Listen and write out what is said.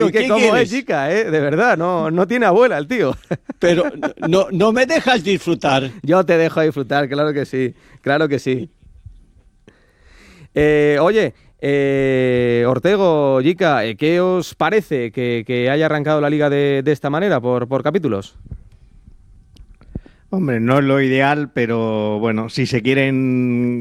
Y que ¿Qué como es quieres? chica, de verdad, no tiene abuela el tío. Pero no me dejas disfrutar. Yo te dejo disfrutar, claro que sí, claro que sí. Oye, Ortego, Jica, ¿qué os parece que haya arrancado la liga de esta manera, por capítulos? Hombre, no es lo ideal, pero bueno, si se quieren